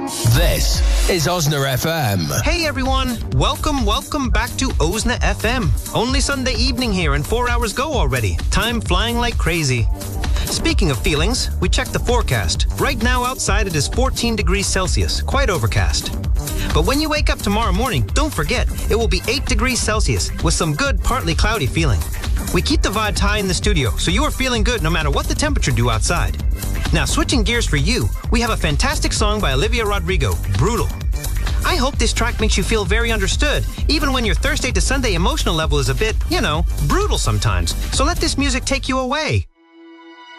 This is Osna FM. Hey everyone, welcome back to Osna FM. Only Sunday evening here and 4 hours go already. Time flying like crazy. Speaking of feelings, we checked the forecast. Right now outside it is 14 degrees Celsius, quite overcast. But when you wake up tomorrow morning, don't forget, it will be 8 degrees Celsius with some good partly cloudy feeling. We keep the vibes high in the studio, so you are feeling good no matter what the temperature do outside. Now, switching gears for you, we have a fantastic song by Olivia Rodrigo, Brutal. I hope this track makes you feel very understood, even when your Thursday to Sunday emotional level is a bit, brutal sometimes. So let this music take you away.